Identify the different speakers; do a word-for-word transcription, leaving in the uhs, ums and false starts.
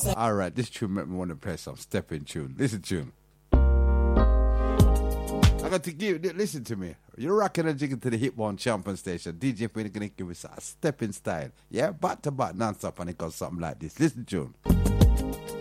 Speaker 1: All right, this tune made me want to play some stepping tune. Listen tune. I got to give, listen to me. You're rocking and jigging to the Hit One Champion Station. D J Finny gonna give us a stepping style. Yeah, back to back, non-stop, and it goes something like this. Listen tune.